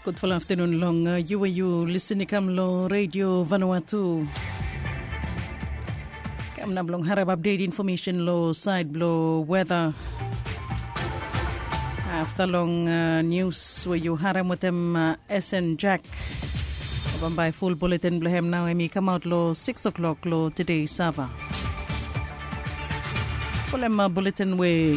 Good full afternoon long. You listening kam lo Radio Vanuatu. Kam nam long harap update information lo side blow weather. After long news where you haram with them SN Jack. By full bulletin blehem now emi come out lo 6 o'clock lo today Sava. Full bulletin we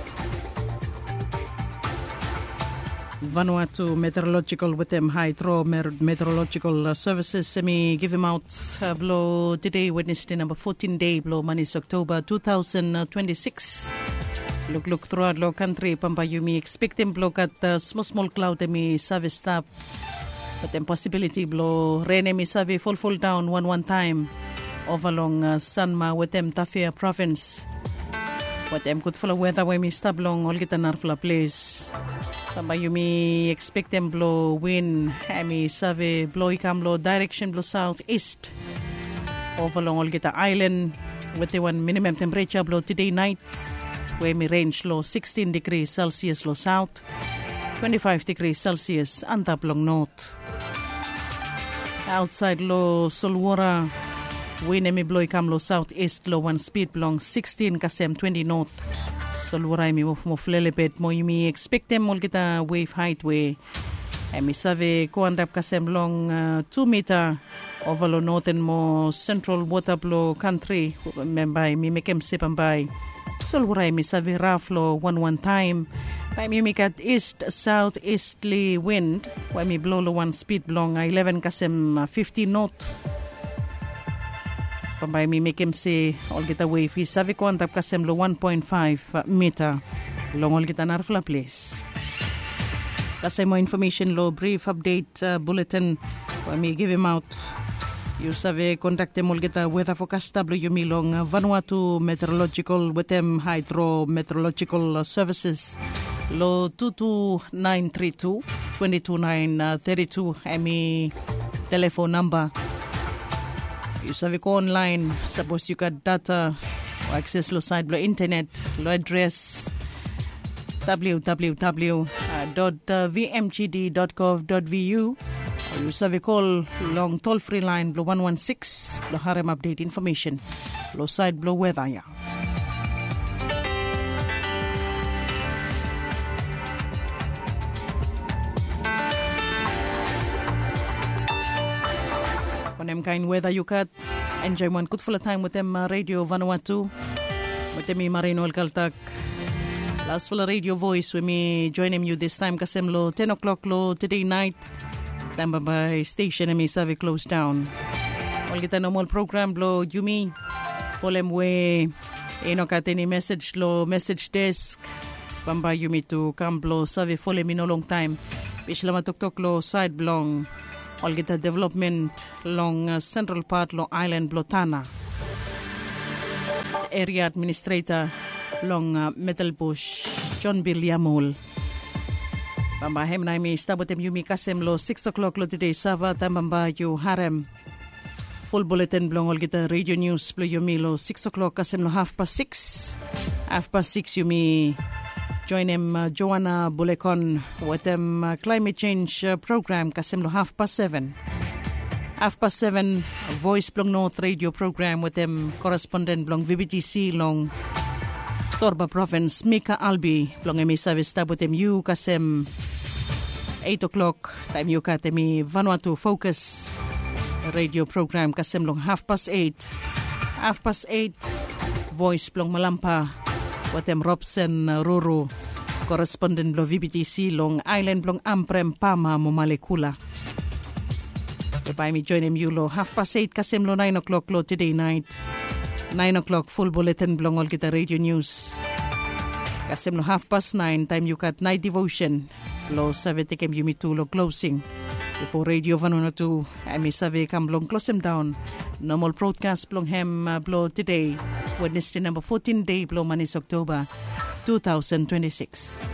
Vanuatu meteorological with them hydro meteorological services semi give him out blow today Wednesday number 14 day blow manis October 2026. Look throughout low country Pampayumi expect him blow at small cloud emi service stop but then possibility blow rain emi savi full down one time over long Sanma with them Tafia province. What them good full of weather when me stop long all get an arfla place. Pampayumi expect them blow wind emi savi blow ikam blow direction blow southeast over long all get an island with the one minimum temperature blow today night where me range low 16 degrees Celsius low south 25 degrees Celsius and up long north. Outside low Solwara wind emi blow ikam low southeast low one speed blong 16 kasem 20 north. Solwara emi move lelebet mo yumi expect them all get a wave height way emi save ko andap kasem long 2 meter over low northern mo central water blow country membai mi mekem sepambai. Solwara emi save rough low one time. Time you make at east southeasterly wind when me blow low one speed blong 11 kasem 50 knot. Pambay me make him say all get a wave. He save ko antap kasem low 1.5 meter long all get an arfla place. Kasem more information low brief update bulletin when me give him out. You save contact them all get a weather forecast WME long Vanuatu meteorological with them hydro meteorological services. Low 22932 22932 emi telephone number. You save go online. Suppose you got data or access lo site lo internet lo address www.vmgd.gov.vu. You save call long toll free line lo 116 lo harem update information lo site lo weather ya. Them kind weather you got enjoy one good full of time with them Radio Vanuatu with them Marino Kaltak last full of radio voice with me joining you this time kasem lo 10 o'clock lo today night time by station emi save close down all get a normal program lo Yumi folem we eno kateni message lo message desk bamba Yumi to come blow save folem in a long time bishlama tok lo side blong all get a development long central part long island Blotana area administrator long Metalbush John Bill Yamul bamba hem na mi stabotem yumi kasem lo 6 o'clock lo today sava tambamba you harem full bulletin blong all get a radio news blo yumi lo 6 o'clock kasem lo half past 6 yumi join him Joanna Bulekon with them climate change program kasem lo half past 7 voice blong north radio program with them correspondent blong VBTC long Torba province Mika Albi blong emi service tabotem you kasem 8 o'clock time you katemi Vanuatu focus radio program kasem long half past 8 voice blong Malampa with them Robson Ruru correspondent blong VBTC long island blong Amprem Pama Momalekula. By me join him you lo half past 8 kasem lo 9 o'clock lo today night 9 o'clock full bulletin blong all kita radio news kasem lo half past 9 time you got night devotion lo save tekem yumi tu lo closing before Radio Vanuatu emi save kam blong close him down normal broadcast blong hem blow today Wednesday number 14 day blow manis October 2026.